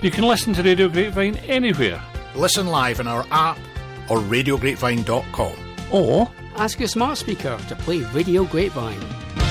You can listen to Radio Grapevine anywhere. Listen live on our app or radiograpevine.com. Or ask your smart speaker to play Radio Grapevine.